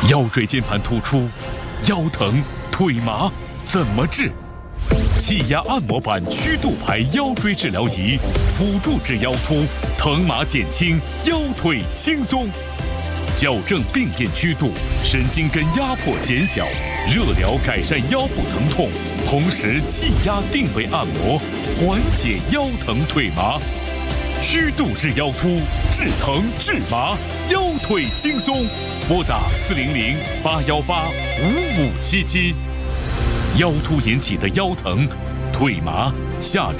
腰椎间盘突出、腰疼、腿麻怎么治？气压按摩板曲度牌腰椎治疗仪，辅助治腰突，疼麻减轻，腰腿轻松。矫正病变曲度，神经根压迫减小，热疗改善腰部疼痛，同时气压定位按摩，缓解腰疼腿麻。曲度治腰突，治疼治麻，腰腿轻松。拨打400-818-5577。腰突引起的腰疼、腿麻、下肢